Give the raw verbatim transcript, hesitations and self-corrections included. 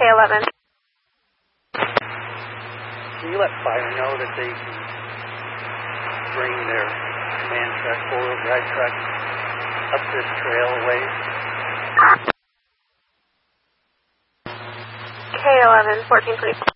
eleven. Can you let fire know that they can bring their command truck, four-wheel drive truck, up this trail a ways? K eleven, fourteen twenty-four.